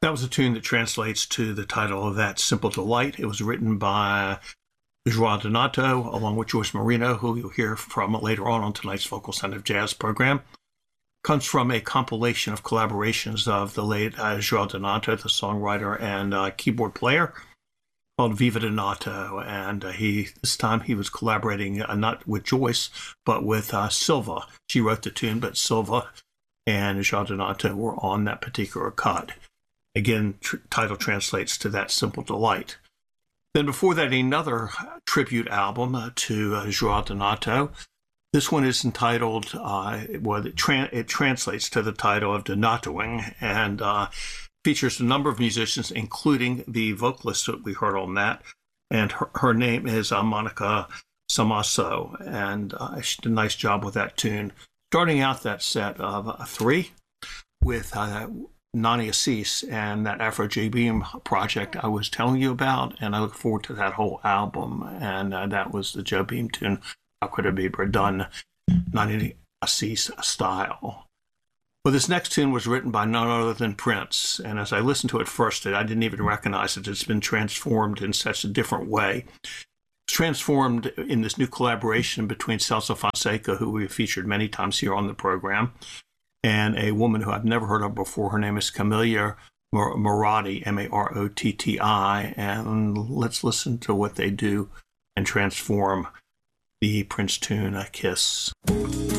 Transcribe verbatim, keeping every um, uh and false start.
That was a tune that translates to the title of That Simple Delight. It was written by Joao Donato, along with Joyce Marino, who you'll hear from later on on tonight's Vocal Sound of Jazz program. Comes from a compilation of collaborations of the late uh, Joao Donato, the songwriter and uh, keyboard player, called Viva Donato. And uh, he this time he was collaborating uh, not with Joyce, but with uh, Silva. She wrote the tune, but Silva and Joao Donato were on that particular cut. Again, tr- title translates to That Simple Delight. Then before that, another tribute album uh, to uh, Joao Donato. This one is entitled, uh, well, it, tra- it translates to the title of Donatoing, and uh, features a number of musicians, including the vocalist that we heard on that. And her, her name is uh, Monica Samaso, and uh, she did a nice job with that tune. Starting out that set of uh, three with uh, Nani Assis and that Afro J-Beam project I was telling you about, and I look forward to that whole album. And uh, that was the Joe Beam tune, How Could It Be Done, Nani Assis style. Well, this next tune was written by none other than Prince, and as I listened to it first, I didn't even recognize it. It's been transformed in such a different way. It's transformed in this new collaboration between Celso Fonseca, who we've featured many times here on the program, and a woman who I've never heard of before. Her name is Camilla Marotti, M A R O T T I, and let's listen to what they do and transform the Prince tune, A Kiss.